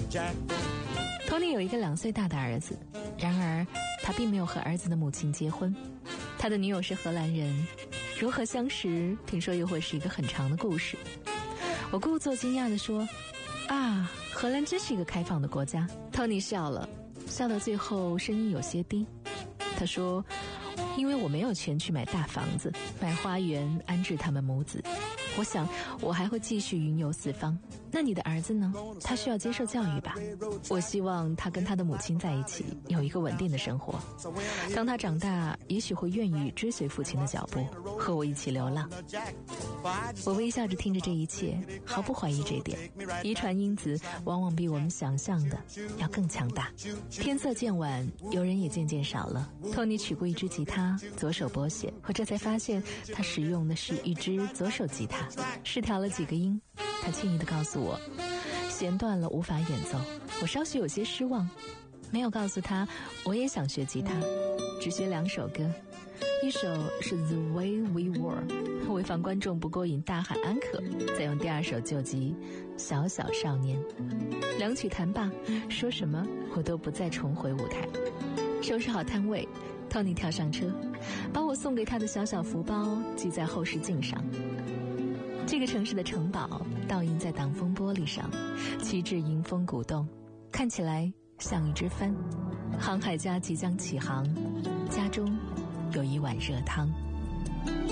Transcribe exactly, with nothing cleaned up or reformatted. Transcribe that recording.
Tony 有一个两岁大的儿子，然而他并没有和儿子的母亲结婚。他的女友是荷兰人，如何相识，听说又会是一个很长的故事。我故作惊讶地说：啊，荷兰真是一个开放的国家。 Tony 笑了，笑到最后声音有些低。他说：因为我没有钱去买大房子，买花园安置他们母子，我想我还会继续云游四方。那你的儿子呢？他需要接受教育吧？我希望他跟他的母亲在一起，有一个稳定的生活。当他长大，也许会愿意追随父亲的脚步，和我一起流浪。我微笑着听着这一切，毫不怀疑这点。遗传因子往往比我们想象的要更强大。天色渐晚，游人也渐渐少了。托尼取过一支吉他，左手拨弦，我这才发现他使用的是一支左手吉他。试调了几个音，他轻易地告诉我弦断了，无法演奏。我稍许有些失望，没有告诉他我也想学吉他，只学两首歌。一首是 The Way We Were， 为防观众不过瘾大喊安可，再用第二首救急小小少年。两曲弹罢，说什么我都不再重回舞台。收拾好摊位， Tony 跳上车，把我送给他的小小福包系在后视镜上。这个城市的城堡倒映在挡风玻璃上，旗帜迎风鼓动，看起来像一只帆。航海家即将起航，家中有一碗热汤。